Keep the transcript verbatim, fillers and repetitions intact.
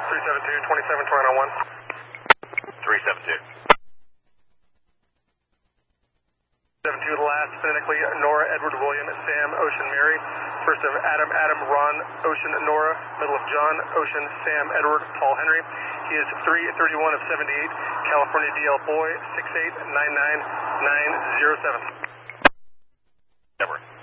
three seven two, twenty-seven, Toronto one. three seven two. seven two, the last, phonetically, Nora, Edward, William, Sam, Ocean, Mary. First of Adam, Adam, Ron, Ocean, Nora. Middle of John, Ocean, Sam, Edward, Paul, Henry. He is three thirty-one of seventy-eight, California D L Boy, six eight nine nine nine zero seven. Never.